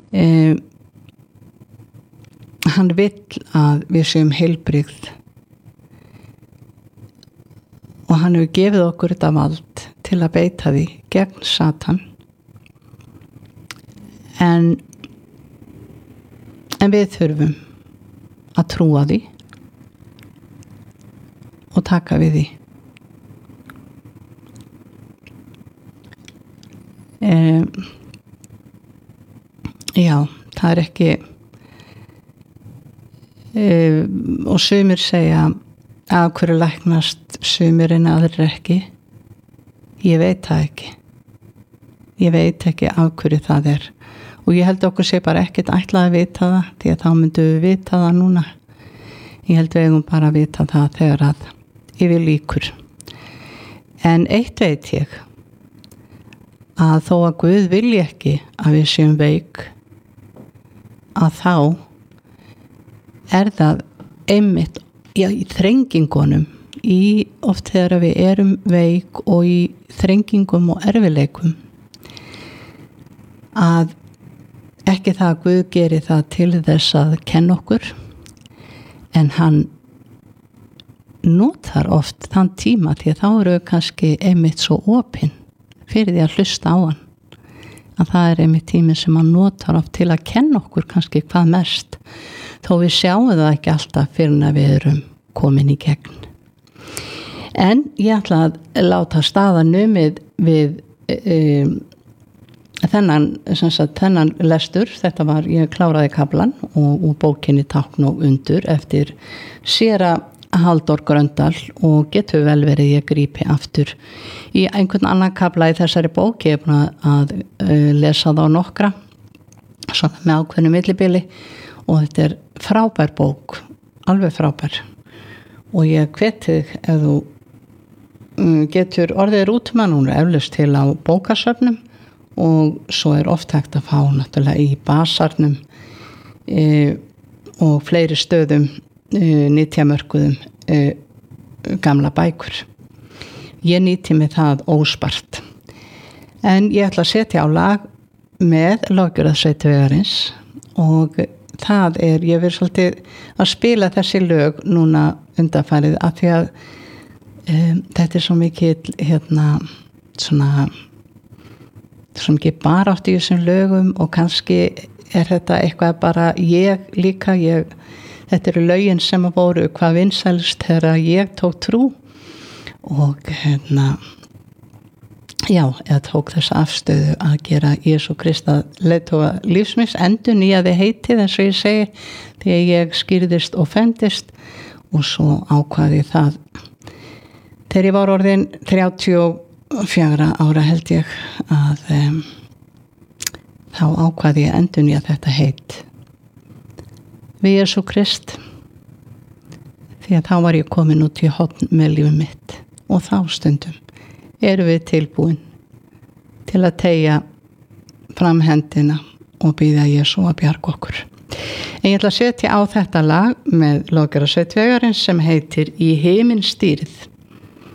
Hann vill að við séum heilbrigð og hann hefur gefið okkur þetta vald til að beita því gegn Satan en við þurfum að trúa því og taka við því. Já, það ekki og sumir segja af hverju læknast sumir en aðrir ekki. Ég veit það ekki. Ég veit ekki af hverju það og ég held okkur sé bara ekkert ætlað að vita það því að þá myndum við vita það núna. Ég held við eigum bara að vita það þegar að yfir líkur. En eitt veit ég að þó að Guð vilji ekki að við séum veik að þá það einmitt í þrengingunum oft þegar við erum veik og í þrengingum og erfileikum að ekki það að Guð geri það til þess að kenna okkur en hann notar oft þann tíma því að þá eru við kannski einmitt svo opin fyrir því að hlusta á hann að það einmitt tími sem hann notar oft til að kenna okkur kannski hvað mest þó við sjáum það ekki alltaf fyrir að við erum komin í gegn. En ég ætla að láta staða numið við þennan lestur. Þetta var, ég kláraði kaflan og bókinni Tákn og undur eftir séra Halldór Gröndal og getur vel verið ég grípi aftur í einhvern annan kafla í þessari bók. Ég búin að lesa þá nokkra svona með ákveðnu millibili og þetta frábær bók, alveg frábær og ég hvet þig ef þú getur orðið út með hún eflaust til á bókasöfnum og svo oft hægt að fá náttúrulega í basarnum og fleiri stöðum nytjamörkuðum gamla bækur. Ég nýti mig það óspart. En ég ætla að setja á lag með Lofgjörðarsveitavegarins og það ég verið svolítið að spila þessi lög núna undanfarið af því að þetta svo mikið svona mikið barátt í þessum lögum og kannski þetta eitthvað bara ég líka þetta eru lögin sem voru hvað vinsælst þegar ég tók trú og ég tók þessa afstöðu að gera Jesú Krista leiðtoga lífsmins, endurnýjaði heitið eins og ég segi því að ég skýrðist og fendist og svo ákvaði það þegar ég var orðin 34 ára held ég að þá ákvaði ég endurnýja þetta heit við Jesú Krist því að þá var ég komin út í horn með lífið mitt og þá stundum erum við tilbúin til að teygja fram hendina og biðja Jesú að bjarga okkur. En ég ætla að setja á þetta lag með Lofgjörðarsveitavegarins sem heitir Í himinn stýrð.